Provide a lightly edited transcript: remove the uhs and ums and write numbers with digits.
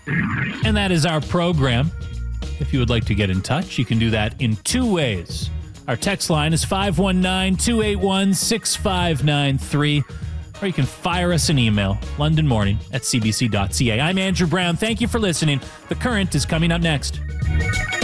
And that is our program. If you would like to get in touch, you can do that in two ways. Our text line is 519-281-6593. Or you can fire us an email, londonmorning@cbc.ca. I'm Andrew Brown. Thank you for listening. The Current is coming up next.